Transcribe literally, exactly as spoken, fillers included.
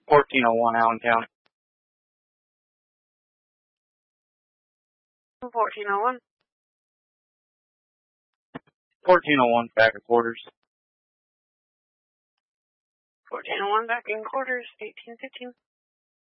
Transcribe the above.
fourteen oh one, Allentown. fourteen oh one. fourteen oh one, back at quarters. fourteen oh one, back in quarters, eighteen fifteen.